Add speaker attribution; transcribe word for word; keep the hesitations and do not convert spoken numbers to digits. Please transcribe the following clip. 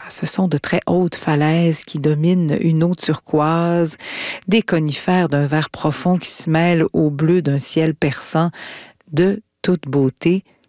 Speaker 1: Ce sont de très hautes falaises qui dominent une eau turquoise, des conifères d'un vert profond qui se mêlent au bleu d'un ciel perçant, de toute beauté